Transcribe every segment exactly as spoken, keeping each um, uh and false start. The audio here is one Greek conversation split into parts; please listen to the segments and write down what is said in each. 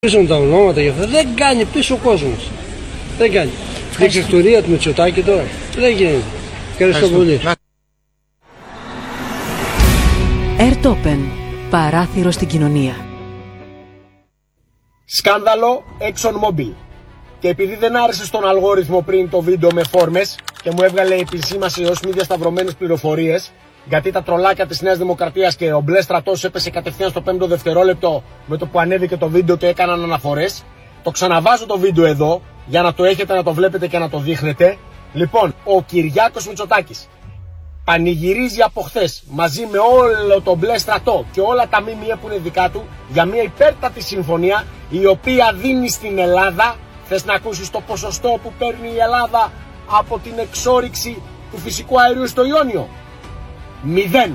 Πίσω τα ονόματα γι' αυτό. Δεν κάνει πίσω ο κόσμος. Δεν κάνει. Δικτατορία του Μητσοτάκη τώρα. Δεν γίνεται. Ευχαριστώ πολύ. Airtopen. Παράθυρο στην κοινωνία. Σκάνδαλο ExxonMobil. Και επειδή δεν άρεσε στον αλγόριθμο πριν το βίντεο με φόρμες και μου έβγαλε επισήμαση ως μη διασταυρωμένες πληροφορίες, γιατί τα τρολάκια της Νέας Δημοκρατίας και ο μπλε στρατός έπεσε κατευθείαν στο πέμπτο δευτερόλεπτο με το που ανέβηκε το βίντεο και έκαναν αναφορές, το ξαναβάζω το βίντεο εδώ για να το έχετε, να το βλέπετε και να το δείχνετε. Λοιπόν, ο Κυριάκος Μητσοτάκης πανηγυρίζει από χθες μαζί με όλο το μπλε στρατό και όλα τα ΜΜΕ που είναι δικά του για μια υπέρτατη συμφωνία η οποία δίνει στην Ελλάδα. Θες να ακούσεις το ποσοστό που παίρνει η Ελλάδα από την εξόρυξη του φυσικού αερίου στο Ιόνιο? Μηδέν.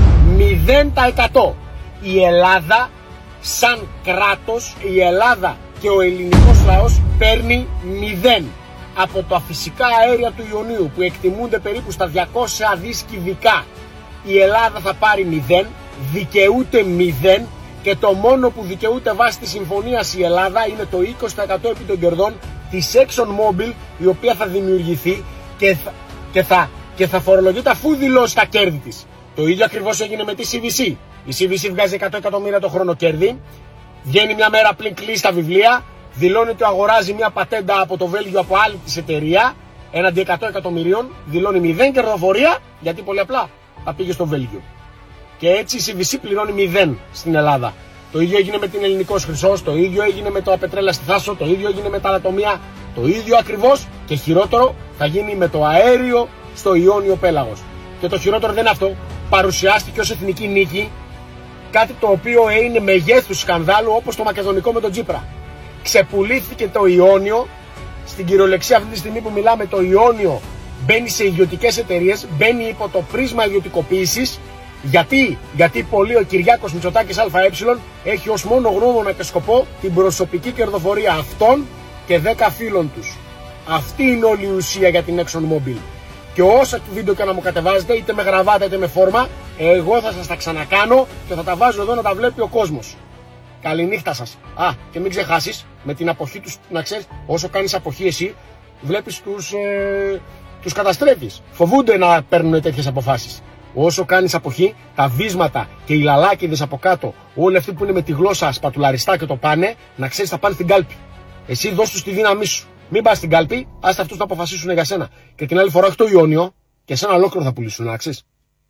Μηδέν τα εκατό. Η Ελλάδα σαν κράτος, η Ελλάδα και ο ελληνικός λαός παίρνει μηδέν από τα φυσικά αέρια του Ιωνίου που εκτιμούνται περίπου στα διακόσια δις κυβικά. Η Ελλάδα θα πάρει μηδέν, δικαιούται μηδέν. Και το μόνο που δικαιούται βάσει της συμφωνίας η Ελλάδα είναι το είκοσι τοις εκατό επί των κερδών της ExxonMobil, η οποία θα δημιουργηθεί και θα, και θα, και θα φορολογείται αφού δηλώσει τα κέρδη της. Το ίδιο ακριβώς έγινε με τη σι βι σι. Η σι βι σι βγάζει εκατό εκατομμύρια το χρόνο κέρδη, βγαίνει μια μέρα πριν κλείσει τα βιβλία, δηλώνει ότι αγοράζει μια πατέντα από το Βέλγιο από άλλη της εταιρεία, έναντι εκατό εκατομμυρίων, δηλώνει μηδέν κερδοφορία, γιατί πολύ απλά θα πήγε στο Βέλγιο. Και έτσι η σι βι σι πληρώνει μηδέν στην Ελλάδα. Το ίδιο έγινε με την Ελληνικός Χρυσός, το ίδιο έγινε με το Απετρέλα στη Θάσο, το ίδιο έγινε με τα Ανατομία, το ίδιο ακριβώς και χειρότερο θα γίνει με το αέριο στο Ιόνιο Πέλαγος. Και το χειρότερο δεν είναι αυτό. Παρουσιάστηκε ως εθνική νίκη κάτι το οποίο είναι μεγέθους σκανδάλου, όπως το μακεδονικό με τον Τσίπρα. Ξεπουλήθηκε το Ιόνιο, στην κυριολεξία αυτή τη στιγμή που μιλάμε, το Ιόνιο μπαίνει σε ιδιωτικές εταιρείες, μπαίνει υπό το πρίσμα ιδιωτικοποίησης. Γιατί, γιατί πολύ ο Κυριάκος Μητσοτάκης ΑΕ έχει ως μόνο γνώμονα και σκοπό την προσωπική κερδοφορία αυτών και δέκα φίλων τους. Αυτή είναι όλη η ουσία για την ExxonMobil. Και όσα του βίντεο και να μου κατεβάζετε, είτε με γραβάτα είτε με φόρμα, εγώ θα σας τα ξανακάνω και θα τα βάζω εδώ να τα βλέπει ο κόσμος. Καληνύχτα σας. Α, και μην ξεχάσεις, με την αποχή τους, να ξέρεις, όσο κάνεις αποχή εσύ, βλέπεις τους, ε, τους καταστρέφεις. Φοβούνται να παίρνουν τέτοιες αποφάσεις. Όσο κάνεις αποχή, τα βίσματα και οι λαλάκιδες από κάτω, όλοι αυτοί που είναι με τη γλώσσα σπατουλαριστά και το πάνε, να ξέρεις θα πάνε στην κάλπη. Εσύ δώσ' τους τη δύναμή σου. Μην πας στην κάλπη, άστε αυτούς να αποφασίσουν για σένα. Και την άλλη φορά όχι το Ιόνιο, και εσένα ολόκληρο θα πουλήσουν, να ξέρεις.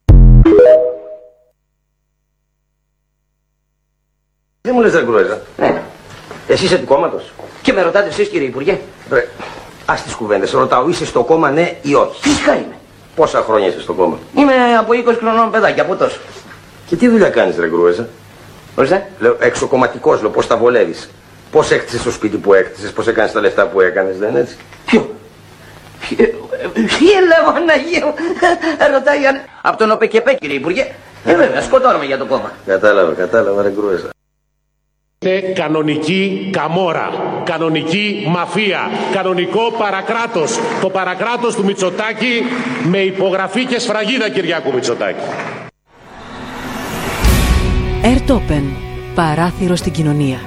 Δεν μου λες ρε Γκρουέζα. Ναι. Εσύ είσαι του κόμματος. Και με ρωτάτε εσείς κύριε Υπουργέ. Ρε, ας τις κουβέντες. Ρωτάω, είσαι στο κόμμα ναι ή όχι? Φυσικά είμαι. Πόσα χρόνια είσαι στο κόμμα? Είμαι από είκοσι χρονών παιδάκι, από τόσο. Και τι δουλειά κάνεις ρε Γκρουέζα? Ορίστε. Λέω εξοκομματικός, λέω, πώς τα βολεύεις? Πώς έκτισες το σπίτι που έκτισες, πώς έκανες τα λεφτά που έκανες, δεν είναι έτσι? Ποιο? Ποιο λέω Αναγία μου? Ρωτάει αν... Από τον ΟΠΕΚΕΠΕ κύριε Υπουργέ. Ε βέβαια, σκοτώνομαι για το κόμμα. Κατάλαβα, κατάλαβα ρε Γκρουέζα. Είναι κανονική καμόρα, κανονική μαφία, κανονικό παρακράτος. Το παρακράτος του Μητσοτάκη με υπογραφή και σφραγίδα Κυριάκου Μητσοτάκη. Airtopen. Παράθυρο στην κοινωνία.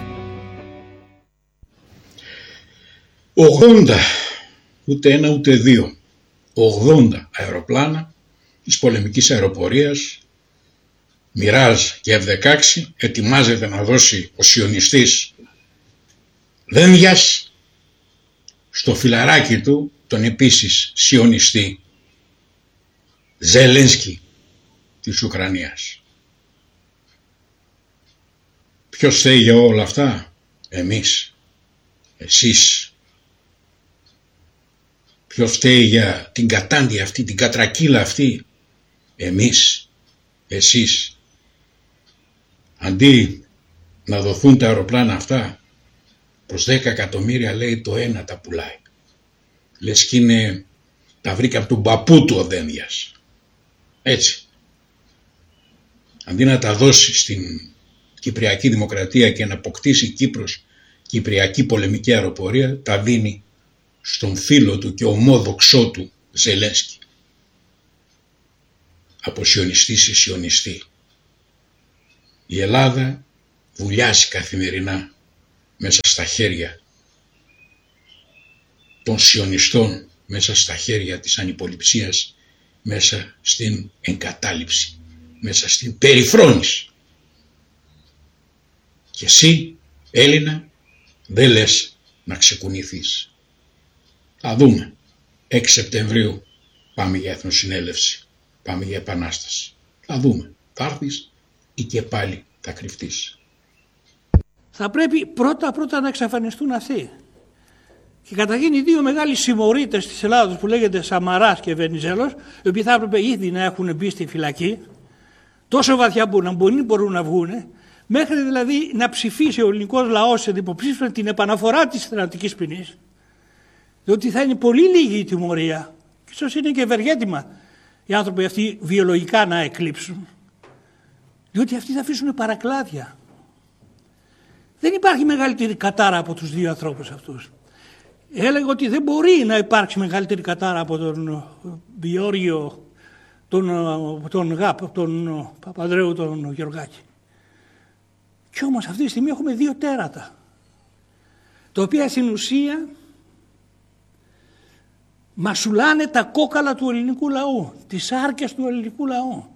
ογδόντα, ούτε ένα ούτε δύο, ογδόντα αεροπλάνα της πολεμικής αεροπορίας, Μιράζ και εφ δεκαέξι, ετοιμάζεται να δώσει ο σιωνιστής Δένδιας στο φιλαράκι του, τον επίσης σιωνιστή Ζελένσκι της Ουκρανίας. Ποιος θέλει για όλα αυτά? Εμείς, εσείς. Ποιος φταίει για την κατάντια αυτή, την κατρακύλα αυτή? Εμείς, εσείς. Αντί να δοθούν τα αεροπλάνα αυτά, προς δέκα εκατομμύρια λέει το ένα τα πουλάει. Λες και είναι, τα βρήκε από τον παππού του ο Δένδιας. Έτσι. Αντί να τα δώσει στην Κυπριακή Δημοκρατία και να αποκτήσει Κύπρος Κυπριακή πολεμική αεροπορία, τα δίνει στον φίλο του και ομόδοξό του Ζελένσκι. Από σιωνιστή σε σιωνιστή. Η Ελλάδα βουλιάζει καθημερινά μέσα στα χέρια των σιωνιστών, μέσα στα χέρια της ανυποληψίας, μέσα στην εγκατάλειψη, μέσα στην περιφρόνηση. Και εσύ, Έλληνα, δεν λες να ξεκουνηθείς. Θα δούμε. έξι Σεπτεμβρίου πάμε για Εθνοσυνέλευση, πάμε για Επανάσταση. Θα δούμε. Θα έρθεις ή και πάλι θα κρυφτείς. Θα πρέπει πρώτα πρώτα να εξαφανιστούν αυτοί. Και καταρχήν οι δύο μεγάλοι συμμορίτες της Ελλάδος που λέγεται Σαμαράς και Βενιζέλος, οι οποίοι θα έπρεπε ήδη να έχουν μπει στη φυλακή, τόσο βαθιά που να μπορούν, μπορούν να βγουν, μέχρι δηλαδή να ψηφίσει ο ελληνικός λαός σε δημοψήφισμα την επαναφορά της θανατικής ποινής, διότι θα είναι πολύ λίγη η τιμωρία, και ίσως είναι και ευεργέτημα οι άνθρωποι αυτοί βιολογικά να εκλείψουν, διότι αυτοί θα αφήσουν παρακλάδια. Δεν υπάρχει μεγαλύτερη κατάρα από τους δύο ανθρώπους αυτούς. Έλεγα ότι δεν μπορεί να υπάρξει μεγαλύτερη κατάρα από τον Βιώργιο, τον, τον Γάπ, τον Παπανδρέου, τον Γεωργάκη. Και όμως αυτή τη στιγμή έχουμε δύο τέρατα, τα οποία στην ουσία μασουλάνε τα κόκαλα του ελληνικού λαού, τις άρκες του ελληνικού λαού.